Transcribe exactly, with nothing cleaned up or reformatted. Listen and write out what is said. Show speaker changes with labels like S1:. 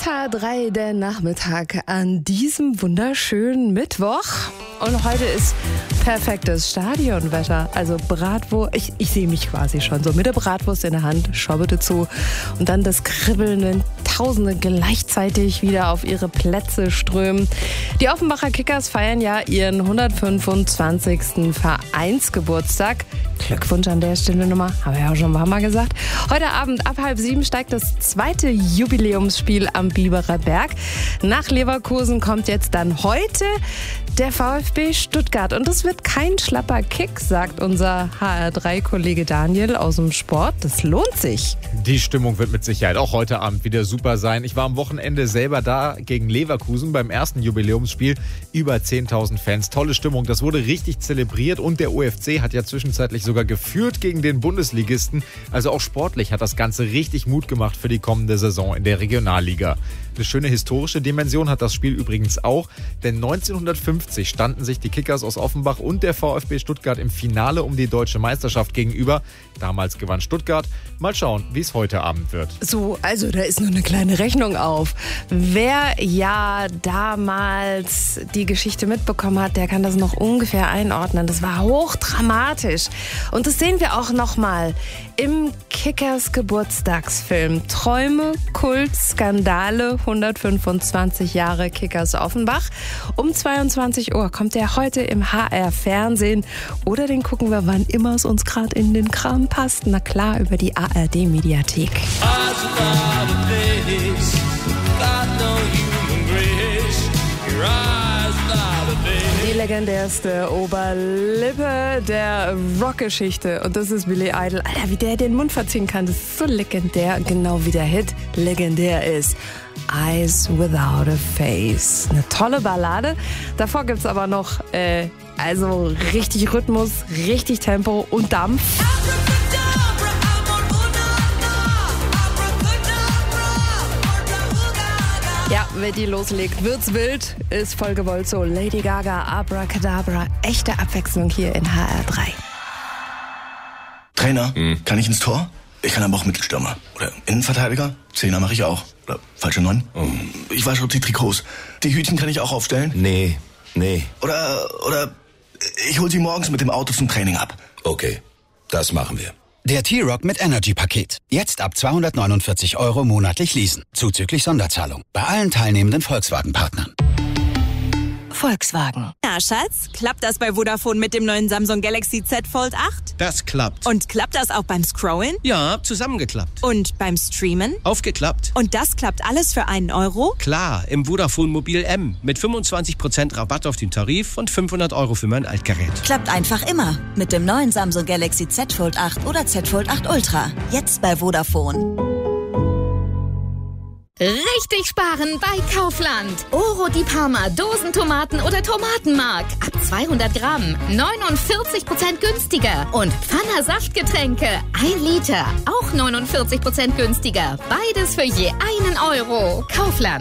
S1: H R drei, der Nachmittag an diesem wunderschönen Mittwoch. Und heute ist perfektes Stadionwetter. Also Bratwurst, ich, ich sehe mich quasi schon so mit der Bratwurst in der Hand, schaue bitte zu. Und dann das Kribbeln, wenn Tausende gleichzeitig wieder auf ihre Plätze strömen. Die Offenbacher Kickers feiern ja ihren hundertfünfundzwanzigsten Vereinsgeburtstag. Glückwunsch an der Stelle nochmal, haben wir ja auch schon ein paar Mal gesagt. Heute Abend ab halb sieben steigt das zweite Jubiläumsspiel am Biberer Berg. Nach Leverkusen kommt jetzt dann heute der VfB Stuttgart. Und das wird kein schlapper Kick, sagt unser H R drei Kollege Daniel aus dem Sport. Das lohnt sich.
S2: Die Stimmung wird mit Sicherheit auch heute Abend wieder super sein. Ich war am Wochenende selber da gegen Leverkusen beim ersten Jubiläumsspiel. Über zehntausend Fans, tolle Stimmung. Das wurde richtig zelebriert und der O F C hat ja zwischenzeitlich sogar geführt gegen den Bundesligisten. Also auch sportlich hat das Ganze richtig Mut gemacht für die kommende Saison in der Regionalliga. Eine schöne historische Dimension hat das Spiel übrigens auch, denn neunzehnhundertfünfzig standen sich die Kickers aus Offenbach und der VfB Stuttgart im Finale um die deutsche Meisterschaft gegenüber. Damals gewann Stuttgart. Mal schauen, wie es heute Abend wird.
S1: So, also da ist nur eine kleine Rechnung auf. Wer ja damals die Geschichte mitbekommen hat, der kann das noch ungefähr einordnen. Das war hochdramatisch. Und das sehen wir auch nochmal im Kickers Geburtstagsfilm. Träume, Kult, Skandale, hundertfünfundzwanzig Jahre Kickers Offenbach. Um zweiundzwanzig Uhr kommt der heute im H R Fernsehen. Oder den gucken wir, wann immer es uns gerade in den Kram passt. Na klar, über die A R D Mediathek. Die legendärste Oberlippe der Rockgeschichte. Und das ist Billy Idol. Alter, wie der den Mund verziehen kann, das ist so legendär. Genau wie der Hit legendär ist. Eyes Without a Face. Eine tolle Ballade. Davor gibt's aber noch äh, also richtig Rhythmus, richtig Tempo und Dampf. Ja, wenn die loslegt, wird's wild, ist voll gewollt so. Lady Gaga, Abracadabra, echte Abwechslung hier in H R drei.
S3: Trainer, hm. kann ich ins Tor? Ich kann aber auch Mittelstürmer. Oder Innenverteidiger? Zehner mache ich auch. Oder falsche Neun? Oh. Ich wasche auch die Trikots. Die Hütchen kann ich auch aufstellen?
S4: Nee, nee.
S3: Oder, oder ich hol sie morgens mit dem Auto zum Training ab.
S4: Okay, das machen wir.
S5: Der T-Rock mit Energy-Paket. Jetzt ab zweihundertneunundvierzig Euro monatlich leasen. Zuzüglich Sonderzahlung. Bei allen teilnehmenden Volkswagen-Partnern.
S6: Volkswagen.
S7: Na, Schatz, klappt das bei Vodafone mit dem neuen Samsung Galaxy Z Fold acht?
S8: Das klappt.
S7: Und klappt das auch beim Scrollen?
S8: Ja, zusammengeklappt.
S7: Und beim Streamen?
S8: Aufgeklappt.
S7: Und das klappt alles für einen Euro?
S8: Klar, im Vodafone Mobil M. Mit fünfundzwanzig Prozent Rabatt auf den Tarif und fünfhundert Euro für mein Altgerät.
S6: Klappt einfach immer. Mit dem neuen Samsung Galaxy Z Fold acht oder Z Fold acht Ultra. Jetzt bei Vodafone.
S9: Richtig sparen bei Kaufland. Oro di Parma, Dosentomaten oder Tomatenmark. Ab zweihundert Gramm, neunundvierzig Prozent günstiger. Und Pfanner Saftgetränke, ein Liter, auch neunundvierzig Prozent günstiger. Beides für je einen Euro. Kaufland.